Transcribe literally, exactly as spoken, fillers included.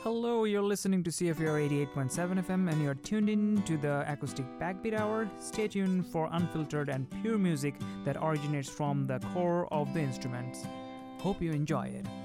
Hello, you're listening to C F A R eighty-eight point seven F M and you're tuned in to the Acoustic Backbeat Hour. Stay tuned for unfiltered and pure music that originates from the core of the instruments. Hope you enjoy it.